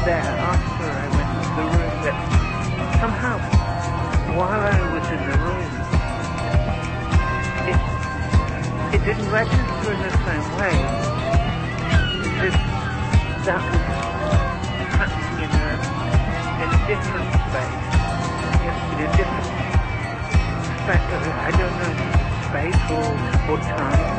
there after I went to the room that somehow, while I was in the room, it didn't register in the same way. Because that was happening in a different space, in a different space, I don't know, space or time.